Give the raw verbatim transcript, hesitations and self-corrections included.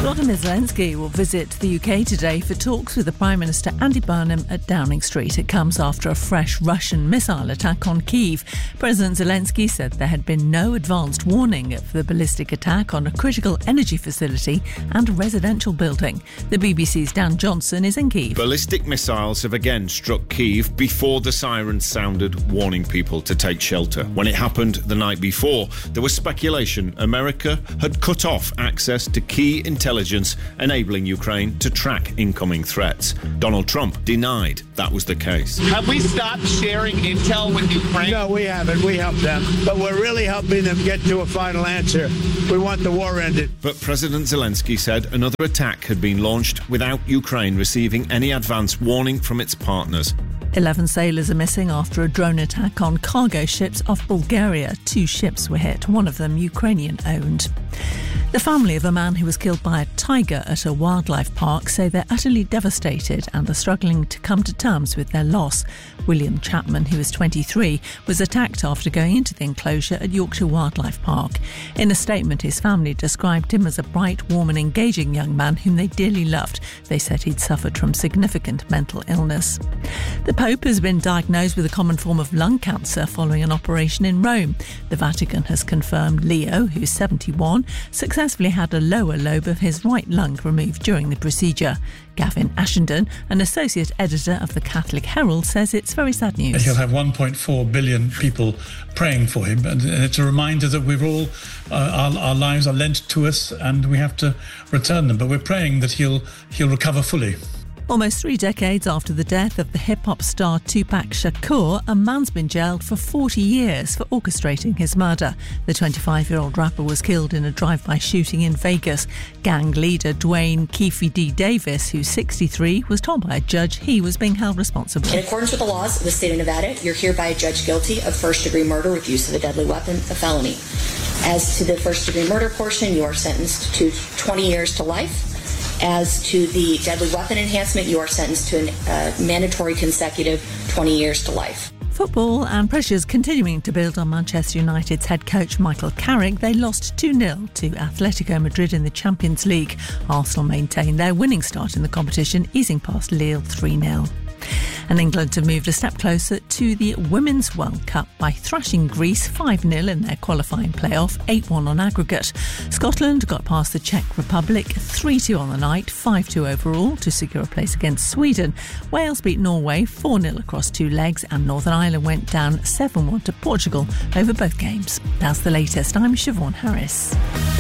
Volodymyr Zelensky will visit the U K today for talks with the Prime Minister Andy Burnham at Downing Street. It comes after a fresh Russian missile attack on Kyiv. President Zelensky said there had been no advanced warning of the ballistic attack on a critical energy facility and a residential building. The B B C's Dan Johnson is in Kyiv. Ballistic missiles have again struck Kyiv before the sirens sounded, warning people to take shelter. When it happened the night before, there was speculation America had cut off access to key intelligence Intelligence, enabling Ukraine to track incoming threats. Donald Trump denied that was the case. Have we stopped sharing intel with Ukraine? No, we haven't. We helped them. But we're really helping them get to a final answer. We want the war ended. But President Zelensky said another attack had been launched without Ukraine receiving any advance warning from its partners. Eleven sailors are missing after a drone attack on cargo ships off Bulgaria. Two ships were hit, one of them Ukrainian-owned. The family of a man who was killed by a tiger at a wildlife park say they're utterly devastated and are struggling to come to terms with their loss. William Chapman, who was twenty-three, was attacked after going into the enclosure at Yorkshire Wildlife Park. In a statement, his family described him as a bright, warm and engaging young man whom they dearly loved. They said he'd suffered from significant mental illness. The Pope has been diagnosed with a common form of lung cancer following an operation in Rome. The Vatican has confirmed Leo, who's seventy-one, successfully had a lower lobe of his right lung removed during the procedure. Gavin Ashenden, an associate editor of the Catholic Herald, says it's very sad news. He'll have one point four billion people praying for him, and it's a reminder that we're all, uh, our, our lives are lent to us and we have to return them. But we're praying that he'll he'll recover fully. Almost three decades after the death of the hip-hop star Tupac Shakur, a man's been jailed for forty years for orchestrating his murder. The twenty-five-year-old rapper was killed in a drive-by shooting in Vegas. Gang leader Dwayne Keefe D. Davis, who's sixty-three, was told by a judge he was being held responsible. In accordance with the laws of the state of Nevada, you're hereby judged guilty of first-degree murder with use of a deadly weapon, a felony. As to the first-degree murder portion, you are sentenced to twenty years to life. As to the deadly weapon enhancement, you are sentenced to a uh, mandatory consecutive twenty years to life. Football and pressures continuing to build on Manchester United's head coach Michael Carrick. They lost two nil to Atletico Madrid in the Champions League. Arsenal maintained their winning start in the competition, easing past Lille three nil. And England have moved a step closer to the Women's World Cup by thrashing Greece five nil in their qualifying playoff, eight one on aggregate. Scotland got past the Czech Republic three two on the night, five two overall to secure a place against Sweden. Wales beat Norway four nil across two legs, and Northern Ireland went down seven one to Portugal over both games. That's the latest. I'm Siobhan Harris.